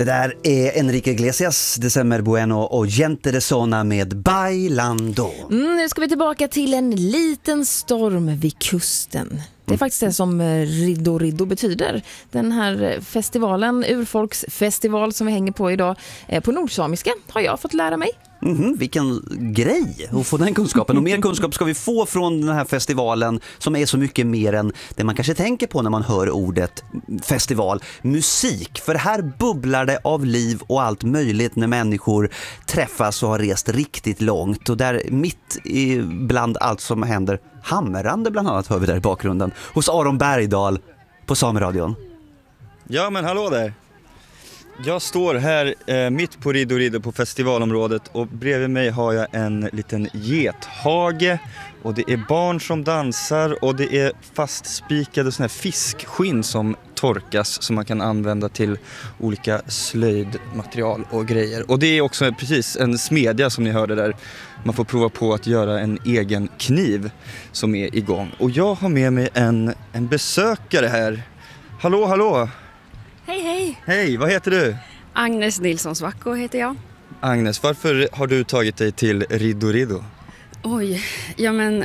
Det där är Enrique Iglesias, December Bueno och Gente de Zona med Bailando. Nu ska vi tillbaka till en liten storm vid kusten. Det är faktiskt det som Riddo betyder. Den här festivalen, urfolksfestival som vi hänger på idag, på nordsamiska har jag fått lära mig. Vilken grej att få den kunskapen. Och mer kunskap ska vi få från den här festivalen som är så mycket mer än det man kanske tänker på när man hör ordet festival. Musik, för här bubblar det av liv och allt möjligt när människor träffas och har rest riktigt långt. Och där mitt bland allt som händer, hamrande bland annat hör vi där i bakgrunden, hos Aron Bergdahl på Sameradion. Ja, men hallå där. Jag står här mitt på Riddo på festivalområdet och bredvid mig har jag en liten gethage och det är barn som dansar och det är fastspikade såna här fiskskinn som torkas som man kan använda till olika slöjdmaterial och grejer. Och det är också precis en smedja som ni hörde där. Man får prova på att göra en egen kniv som är igång. Och jag har med mig en besökare här. Hallå! Hej! Hej, vad heter du? Agnes Nilsson Svacko heter jag. Agnes, varför har du tagit dig till Riddo? Oj, ja men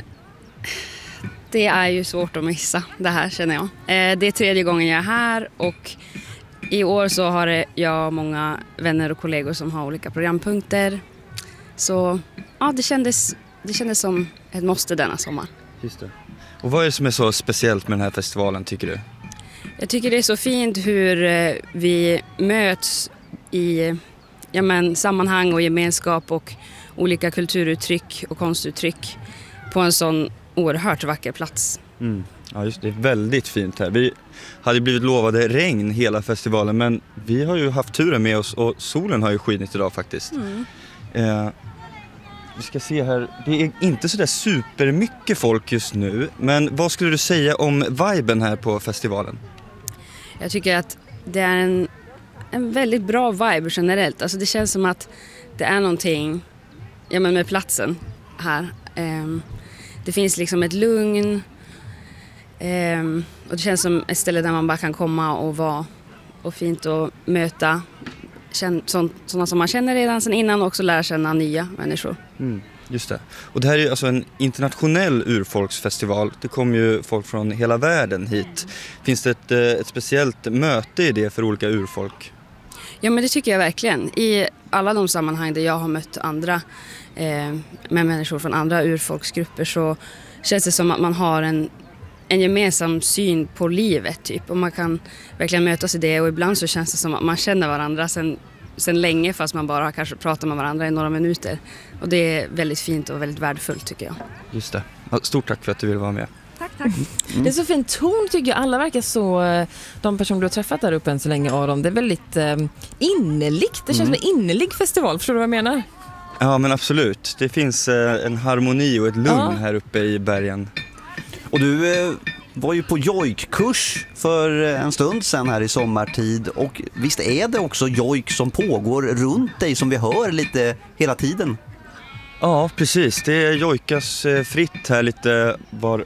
det är ju svårt att missa det här känner jag. Det är 3:e gången jag är här och i år så har jag många vänner och kollegor som har olika programpunkter. Så ja, det kändes som ett måste denna sommar. Just det. Och vad är det som är så speciellt med den här festivalen tycker du? Jag tycker det är så fint hur vi möts i sammanhang och gemenskap och olika kulturuttryck och konstuttryck på en sån oerhört vacker plats. Ja just det, är väldigt fint här. Vi hade blivit lovade regn hela festivalen men vi har ju haft turen med oss och solen har ju skinit idag faktiskt. Vi ska se här, det är inte så där supermycket folk just nu, men vad skulle du säga om viben här på festivalen? Jag tycker att det är en väldigt bra vibe generellt. Alltså det känns som att det är någonting med platsen här. Det finns liksom ett lugn och det känns som ett ställe där man bara kan komma och vara och fint att möta sådana som man känner redan sedan innan och också lära känna nya människor. Just det. Och det här är ju alltså en internationell urfolksfestival. Det kommer ju folk från hela världen hit. Finns det ett speciellt möte i det för olika urfolk? Ja, men det tycker jag verkligen. I alla de sammanhang där jag har mött andra med människor från andra urfolksgrupper så känns det som att man har en gemensam syn på livet typ. Och man kan verkligen mötas i det och ibland så känns det som att man känner varandra sen länge fast man bara kanske pratar med varandra i några minuter. Och det är väldigt fint och väldigt värdefullt tycker jag. Just det. Stort tack för att du ville vara med. Tack. Det är så fin ton tycker jag. Alla verkar så, de personer du har träffat där uppe än så länge Aron, det är väldigt innerligt. Det känns som en innerlig festival, förstår du vad jag menar? Ja men absolut. Det finns en harmoni och ett lugn här uppe i bergen. Och du var ju på jojkkurs för en stund sedan här i sommartid och visst är det också jojk som pågår runt dig som vi hör lite hela tiden? Ja, precis. Det jojkas fritt här lite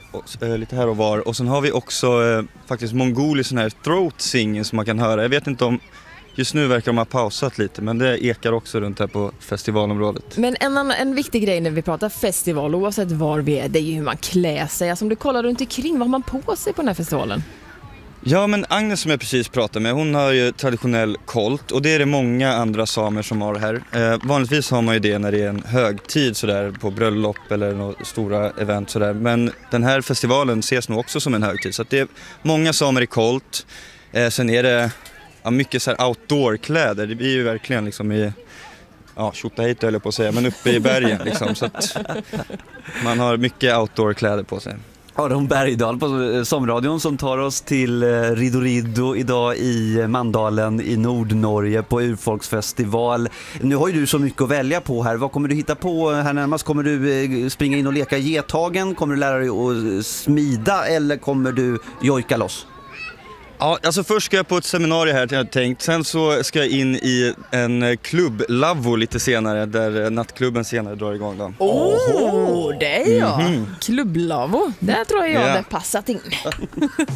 här och var. Och sen har vi också faktiskt mongolisk sån här throat singing som man kan höra. Jag vet inte om, just nu verkar de ha pausat lite, men det ekar också runt här på festivalområdet. Men en viktig grej när vi pratar festival, oavsett var vi är, det är ju hur man klär sig. Alltså om du kollar runt omkring, vad har man på sig på den här festivalen? Ja, men Agnes som jag precis pratade med, hon har ju traditionell kolt och det är det många andra samer som har här. Vanligtvis har man ju det när det är en högtid sådär på bröllop eller några stora event sådär. Men den här festivalen ses nog också som en högtid så att det är många samer i kolt. Sen är det mycket så här outdoor-kläder. Det blir ju verkligen liksom i tjotahejt höll jag på att säga, men uppe i bergen liksom, så att man har mycket outdoor-kläder på sig. Aron Bergdahl på Sameradion som tar oss till Riddo idag i Mandalen i Nordnorge på urfolksfestival. Nu har ju du så mycket att välja på här. Vad kommer du hitta på här närmast? Kommer du springa in och leka gethagen? Kommer du lära dig att smida eller kommer du jojka loss? Ja, alltså först ska jag på ett seminarium här, jag hade tänkt. Sen så ska jag in i en klubb, Lavvo, lite senare, där nattklubben senare drar igång då. Det är jag. Klubb Lavvo, där tror jag det passat in.